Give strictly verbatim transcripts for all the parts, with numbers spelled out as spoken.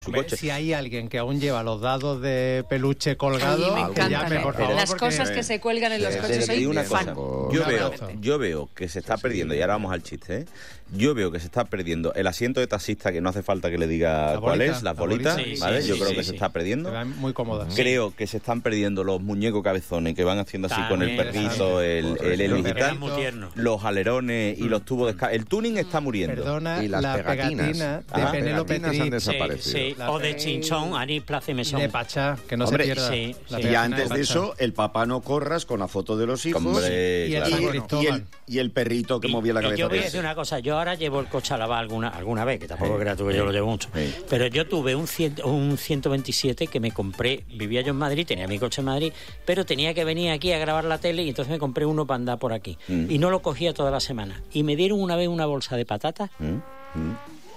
su coche. Si hay alguien que aún lleva los dados de peluche colgados, Ay, me encantan, llame, por favor. las porque... cosas que se cuelgan en los Sí, coches, te digo soy una fan. cosa. Yo veo, yo veo que se está perdiendo, y ahora vamos al chiste, ¿eh? Yo veo que se está perdiendo el asiento de taxista, que no hace falta que le diga La cuál bolita, es, las la bolitas, bolita. Sí, ¿vale? sí, Yo sí, creo sí, que sí. se está perdiendo. Quedan muy cómodas. Creo que se están perdiendo los muñecos cabezones que van haciendo así con el También, perrito, el, el Elvis y Eran tal. muy tiernos. Los alerones y los tubos de escape. El tuning está muriendo. Perdona, Y las la pegatinas. pegatina de Ah, Penélope pegatinas han Tripp Sí, desaparecido. sí. La O de pe- Chinchón, Anís Plaza y Mesón. de Pachá, que no Hombre, se pierda. sí, la sí. Y pegatina antes de Pachá. eso, el papá no corras con la foto de los hijos. Hombre, y el claro. San y, Cristóbal. y el, y el perrito que Y- movía la y cabeza. yo voy a de decir ese. una cosa, yo ahora llevo el coche a lavar alguna alguna vez, que tampoco Sí. creas tú que yo lo llevo mucho, Sí. pero yo tuve un, cien, un ciento veintisiete que me compré, vivía yo en Madrid, tenía mi coche en Madrid, pero tenía que venir aquí a grabar la tele y entonces me compré uno para andar por aquí. Mm. Y no lo cogía toda la semana. Y me dieron una vez una bolsa de patatas ¿Mm? ¿Mm?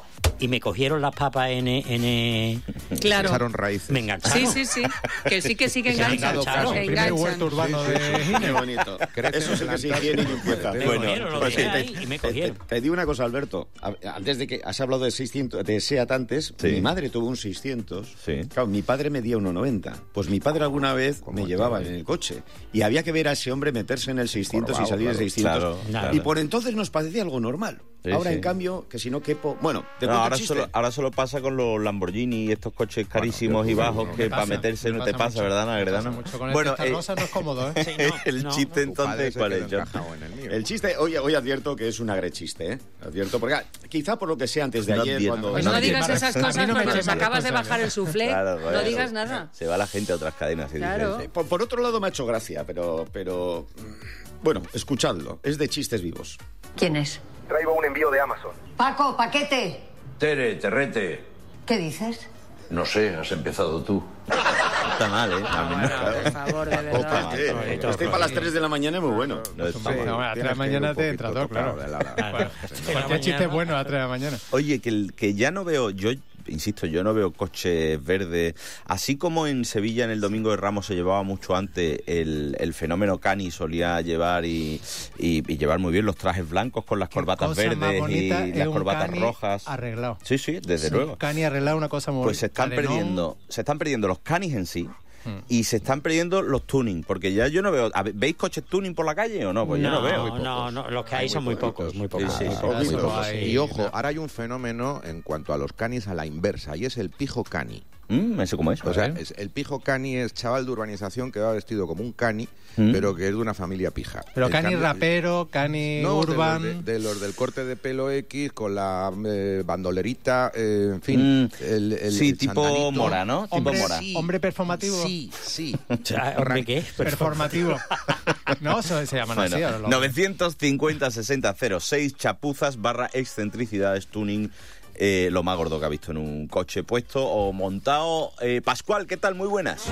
y me cogieron las papas en... en Claro. Echaron raíces. me engancharon. Sí, sí, sí. Que sí, que sí, que Se han enganchan. enganchado. Que El primer huerto enganchan. urbano de Qué Gine. bonito. Crecen Eso sí que sí, plantas. higiene y limpieza. Me Bueno, cogieron, lo pues dejé te- ahí y me te- cogieron. Te, te digo una cosa, Alberto. A- Antes de que has hablado de seiscientos, de SEAT antes, Sí. mi madre tuvo un seiscientos. Sí. Claro, mi padre medía uno noventa. Pues mi padre alguna vez me llevaba en el coche. Y había que ver a ese hombre meterse en el seiscientos y Jorobado, salir del claro. seiscientos. Claro, claro. Y por entonces nos parecía algo normal. Sí, Ahora, sí. en cambio, que si no quepo... Bueno, te No, cuento ahora, el chiste. solo, ahora solo pasa con los Lamborghini y estos coches carísimos yo- y bajos me que pasa, para meterse me no te pasa pasa, mucho, ¿verdad, me Nagredano? pasa mucho. Con el Bueno, Testarrosa no es cómodo, ¿eh? Sí, no, el no. chiste Tu padre entonces, se ¿cuál quedó es, John? encajado en el mío. El chiste, hoy, hoy advierto que es un agrechiste, ¿eh? Advierto, porque ah, quizá por lo que sea antes de No ayer, advierto. cuando... Pues No no tiene digas más- esas a mí cosas no me porque eches nos acabas de más bajar el suflé. Claro, No claro. digas nada. Se va la gente a otras cadenas. y Claro. dice, Por, por otro lado me ha hecho gracia, pero, pero... mm, Bueno, escuchadlo. Es de chistes vivos. ¿Quién es? Traigo un envío de Amazon. Paco, paquete. Tere, Terrete. ¿Qué dices? No sé, has empezado tú. No está mal, ¿eh? A mí no- Por favor, de Opa, verdad. eh, bonito, este para las tres de la mañana es muy bueno. no está Sí, mal. no, a las tres de la Tienes que ir mañana un te entra poquito todo, claro. tocado de la- Claro. Cualquier chiste es bueno a las tres de la mañana. Oye, que, el- que ya no veo, yo insisto, yo no veo coches verdes. Así como en Sevilla en el Domingo de Ramos se llevaba mucho antes, el, el fenómeno Cani solía llevar y, y, y llevar muy bien los trajes blancos con las Qué corbatas cosa más verdes y bonita es las un corbatas cani rojas. arreglado. Sí, sí, desde Sí, luego. Cani arreglado, una cosa muy Pues se están carenón. perdiendo, se están perdiendo los canis en sí. Y se están perdiendo los tuning, porque ya yo no veo... a ver, ¿veis coches tuning por la calle o no? Pues yo no veo. No, no, los que hay, son muy pocos, muy pocos. Sí, sí, muy sí. pocos, Muy muy poco pocos. hay. Y ojo, ahora hay un fenómeno en cuanto a los canis a la inversa, y es el pijo cani. Mm, ¿Eso cómo es? O sea, A ver. es- el pijo cani es chaval de urbanización que va vestido como un cani, Mm. pero que es de una familia pija. Pero El Cani rapero, Cani No, de los urban... de, de los del corte de pelo X, con la eh, bandolerita, eh, en fin. Mm. el- el- Sí, el tipo sandalito. Mora, ¿no? Tipo Hombre, Mora. Sí. hombre performativo. Sí, sí. Ah, hombre, ¿qué? Performativo. No, eso se llaman Bueno, así. ahora lo- novecientos cincuenta sesenta cero seis chapuzas barra excentricidades tuning, eh, lo más gordo que ha visto en un coche puesto o montado. Eh, Pascual, ¿qué tal? Muy buenas.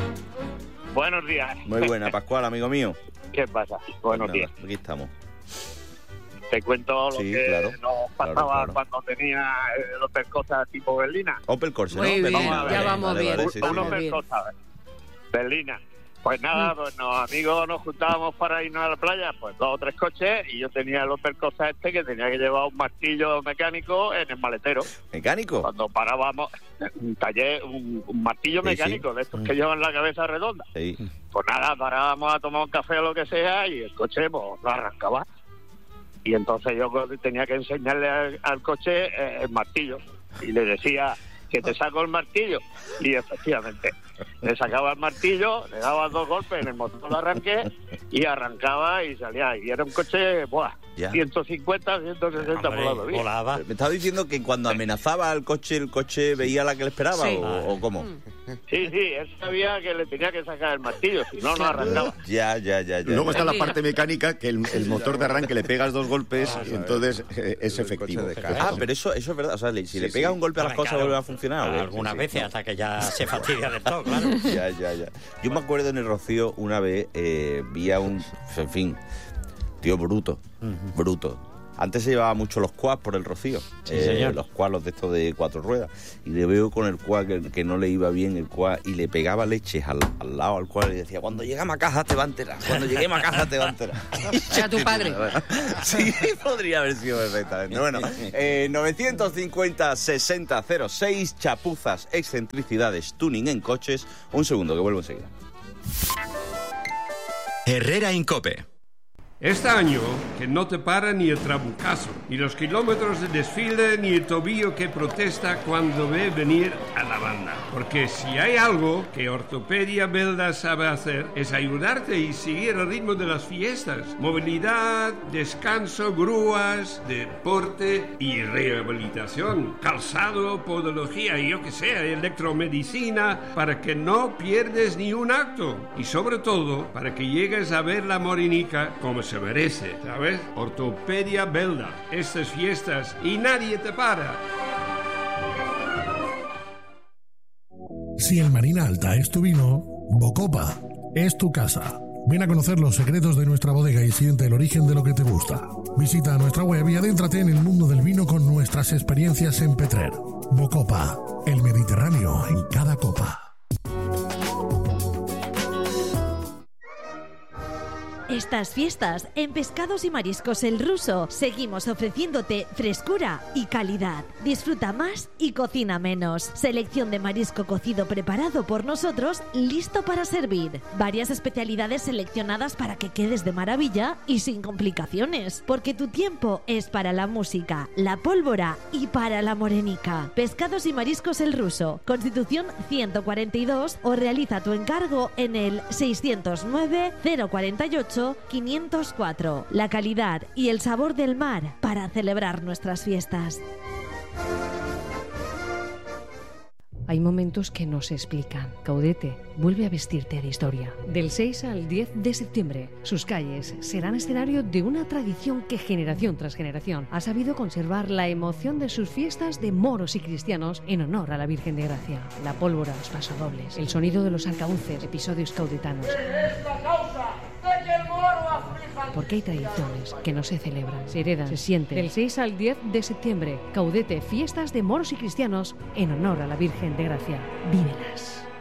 Buenos días. Muy buena, Pascual, amigo mío. ¿Qué pasa? Buenos Nada, días. Aquí estamos. Te cuento lo Sí, que claro, nos pasaba claro, claro. cuando tenía eh, los percosas tipo berlina. Opel Corsa, ¿no? Muy bien, Berlina, ya vale, vamos vale, bien. vale, sí, sí. Unos Vamos bien. percosas, berlina. Pues nada, pues los amigos nos juntábamos para irnos a la playa, pues dos o tres coches, y yo tenía el Opel Corsa este que tenía que llevar un martillo mecánico en el maletero. ¿Mecánico? Cuando parábamos, un taller, un, un martillo Sí, mecánico, sí. de estos que llevan la cabeza redonda. Sí. Pues nada, parábamos a tomar un café o lo que sea y el coche pues, lo arrancaba. Y entonces yo tenía que enseñarle al, al coche eh, el martillo. Y le decía que te saco el martillo. Y efectivamente, le sacaba el martillo, le daba dos golpes en el motor de arranque y arrancaba y salía. Y era un coche, ¡buah! Ya. ciento cincuenta, ciento sesenta por la Hombre, autovía. volaba. ¿Me estaba diciendo que cuando amenazaba al coche, el coche veía la que le esperaba Sí. o, o cómo? Sí, sí, él sabía que le tenía que sacar el martillo, si no, no arrancaba. Ya, ya, ya, ya. Luego está la Mira. parte mecánica, que el, el motor de arranque le pegas dos golpes y entonces eh, es El coche efectivo. de casa. Ah, pero eso, eso es verdad. O sea, le- si le Sí, pega sí. un golpe a las Hombre, cosas, claro. vuelve a funcionar. ¿o qué? Algunas Sí, sí. veces hasta que ya se fastidia del todo, claro. Ya, ya, ya. Yo me acuerdo en el Rocío una vez, eh, vi a un, en fin, tío bruto, bruto, Antes se llevaba mucho los quads por el Rocío. Sí, eh, señor. Los quads, los de estos de cuatro ruedas. Y le veo con el quad que, que no le iba bien el quad y le pegaba leches al, al lado al quad y decía, cuando lleguemos a casa te va a enterar, cuando lleguemos a casa te va a enterar. Era tu padre. Sí, podría haber sido perfectamente. Bueno, eh, novecientos cincuenta sesenta cero seis, chapuzas, excentricidades, tuning en coches. Un segundo, que vuelvo enseguida. Herrera Incope. Este año, que no te para ni el trabucazo, ni los kilómetros de desfile, ni el tobillo que protesta cuando ve venir a la banda. Porque si hay algo que Ortopedia Belda sabe hacer, es ayudarte y seguir el ritmo de las fiestas. Movilidad, descanso, grúas, deporte y rehabilitación. Calzado, podología y yo que sé, electromedicina, para que no pierdes ni un acto. Y sobre todo, para que llegues a ver la Morenica como se merece, ¿sabes? Ortopedia Belda, estas fiestas y nadie te para. Si el Marina Alta es tu vino, Bocopa es tu casa. Ven a conocer los secretos de nuestra bodega y siente el origen de lo que te gusta. Visita nuestra web y adéntrate en el mundo del vino con nuestras experiencias en Petrer. Bocopa, el Mediterráneo en cada copa. Estas fiestas, en Pescados y Mariscos El Ruso, seguimos ofreciéndote frescura y calidad. Disfruta más y cocina menos. Selección de marisco cocido preparado por nosotros, listo para servir. Varias especialidades seleccionadas para que quedes de maravilla y sin complicaciones. Porque tu tiempo es para la música, la pólvora y para la morenica. Pescados y Mariscos El Ruso, Constitución ciento cuarenta y dos, o realiza tu encargo en el seiscientos nueve cero cuarenta y ocho quinientos cuatro. La calidad y el sabor del mar para celebrar nuestras fiestas. Hay momentos que no se explican. Caudete vuelve a vestirte de historia. Del seis al diez de septiembre, sus calles serán escenario de una tradición que generación tras generación ha sabido conservar la emoción de sus fiestas de moros y cristianos en honor a la Virgen de Gracia. La pólvora, los pasodobles, el sonido de los arcabuces, episodios caudetanos. Porque hay tradiciones que no se celebran, se heredan, se sienten. Del seis al diez de septiembre, Caudete, fiestas de moros y cristianos en honor a la Virgen de Gracia. Vívelas.